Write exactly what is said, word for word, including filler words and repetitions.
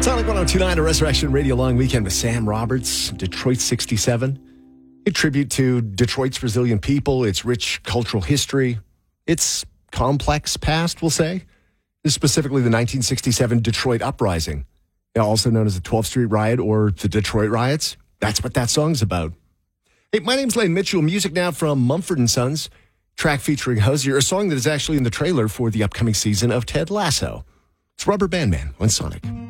Sonic one oh two point nine, a Resurrection Radio Long Weekend with Sam Roberts, Detroit sixty-seven. A tribute to Detroit's resilient people, its rich cultural history, its complex past, we'll say. Specifically the nineteen sixty-seven Detroit Uprising, also known as the twelfth Street Riot or the Detroit Riots. That's what that song's about. Hey, my name's Lane Mitchell. Music now from Mumford and Sons, track featuring Hozier, a song that is actually in the trailer for the upcoming season of Ted Lasso. It's Rubber Band Man on Sonic.